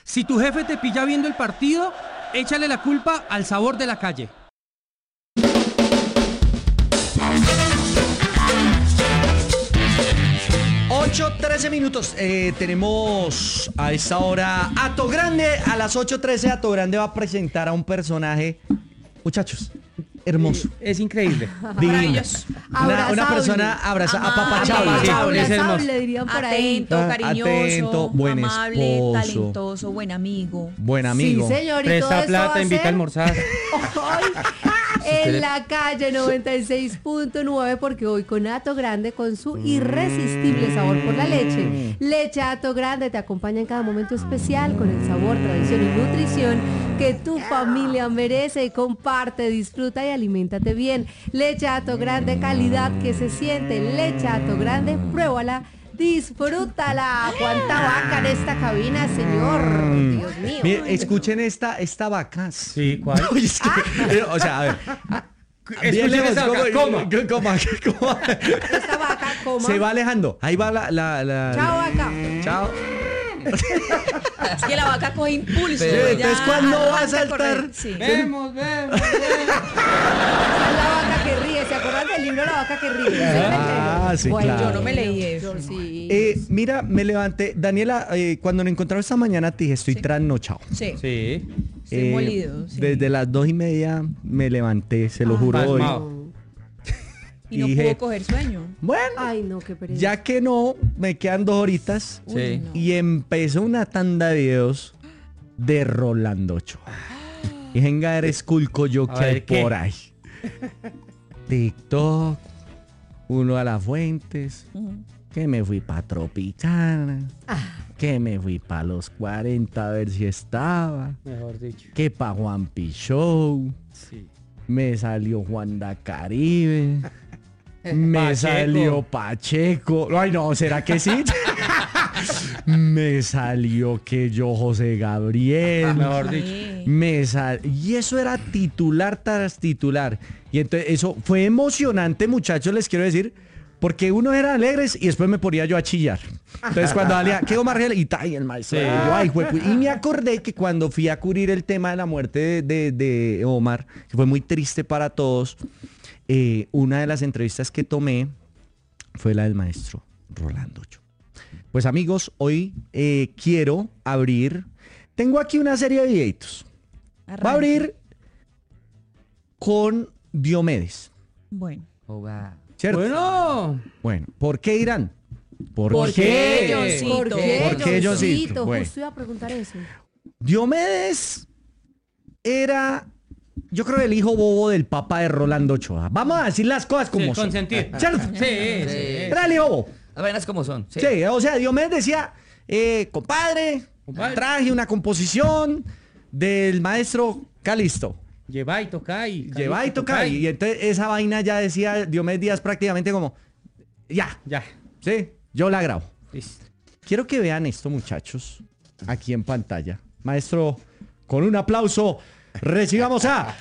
Si tu jefe te pilla viendo el partido, échale la culpa al sabor de la calle. Ocho, 13 minutos. Tenemos a esta hora Ato Grande. A las 8:13 Ato Grande va a presentar a un personaje, muchachos, hermoso. Es increíble. Divino. Una persona apapachable. Abrazable, dirían por ahí. Atento, cariñoso, atento, buen amable, esposo. talentoso, buen amigo. Buen amigo. Sí, señor, y todo Presta eso plata, va a invita a ser almorzar. en la calle 96.9, porque hoy con Ato Grande, con su irresistible sabor por la leche. Leche Ato Grande te acompaña en cada momento especial con el sabor, tradición y nutrición que tu familia merece. Comparte, disfruta y aliméntate bien. Leche Ato Grande, calidad que se siente. Leche Ato Grande, pruébala, disfrútala. ¿Cuánta vaca en esta cabina, señor? Dios mío. Mire, escuchen esta vaca. Sí, ¿cuál? Uy, es que, o sea, a ver. Escuchen esta vaca, coma. Esta vaca, coma. Se va alejando. Ahí va la. Chao, vaca. Chao. Es que la vaca coge impulso. Pero, ya entonces, ¿cuándo va a arranca saltar? correr, sí. Vemos. Esa es la vaca que ríe. ¿Se acuerdan del libro La vaca que ríe? Ah, sí, Bueno, claro. Yo no me leí eso. yo sí. Mira, me levanté. Daniela, cuando nos encontramos esta mañana te dije, estoy trasnochado. Sí. Sí. Estoy molido. Sí. Desde las 2:30 me levanté, se lo juro hoy. pasmado. Y no dije, pudo coger sueño. Bueno, Ay, no, qué pereza. ya que no, me quedan 2 horitas. Uy, Sí. no. Y empezó una tanda de videos de Rolando Ochoa. Y venga, eres culco yo A que hay ver, ¿qué? por ahí. TikTok, uno a las fuentes, Ujú. que me fui pa' Tropicana, que me fui pa' los 40 a ver si estaba, Mejor dicho. que pa' Juanpi Show, Sí. me salió Juanda Caribe, me Pacheco. salió Pacheco. Ay, no, ¿será que sí? Me salió que yo José Gabriel. Mejor dicho. Sí. Y eso era titular tras titular. Y entonces eso fue emocionante, muchachos, les quiero decir, porque unos eran alegres y después me ponía yo a chillar. Entonces cuando salía, ¿qué Omar Gel? Y el maestro. Sí. Y yo, ay, y me acordé que cuando fui a cubrir el tema de la muerte de Omar, que fue muy triste para todos, una de las entrevistas que tomé fue la del maestro Rolando Ochoa. Pues amigos, hoy quiero abrir, tengo aquí una serie de videitos. Arranque. Va a abrir con Diomedes, Bueno. ¿cierto? Bueno, ¿por qué irán? ¿Por qué? Johncito? ¿Por qué? ¿Por qué, Johncito? Johncito? Bueno. Justo iba a preguntar eso. Diomedes era, yo creo, el hijo bobo del papá de Rolando Ochoa. Vamos a decir las cosas como Sí, son. consentir. ¿Cierto? Sí. Era el hijo bobo. Las vainas como son. Sí. Sí, o sea, Diomedes decía, compadre, traje una composición del maestro Calisto. Lleva y toca y... Lleva y toca. Y entonces esa vaina ya decía Diomedes Díaz prácticamente como, ya, Ya. sí, yo la grabo. Listo. Quiero que vean esto, muchachos, aquí en pantalla. Maestro, con un aplauso, recibamos a...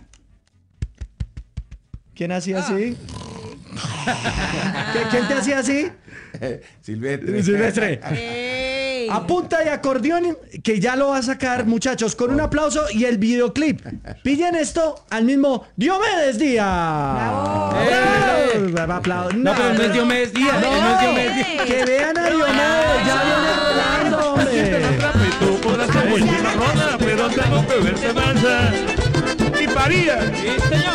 ¿Quién hacía así? ¿Quién te hacía así? Silvestre. Silvestre. ¡Ey! A punta de acordeón, que ya lo va a sacar, muchachos, con un aplauso y el videoclip. Pillen esto al mismo Diomedes Díaz. ¡Bravo! ¡Bravo! Aplausos. No, pero no es Diomedes Díaz. No, No es Diomedes Díaz. que vean a Diomedes. Ya viene Rolando, hombre. Tú podrás ser buena roda, pero tengo que verte danza. Y paría. Sí, señor.